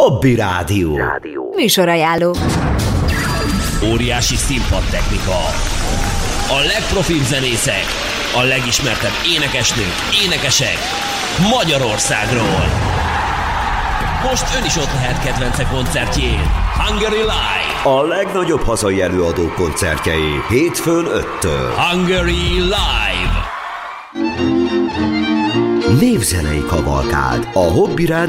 Hobby Rádió. Műsorajánló. Óriási színpadtechnika. A legprofibb zenészek, a legismertebb énekesnők, énekesek Magyarországról. Most ön is ott lehet kedvence koncertjén. Hungary Live. A legnagyobb hazai előadók koncertjei hétfőn 5-től. Hungary Live. Népzenei kavalkád. A Hobby Rádió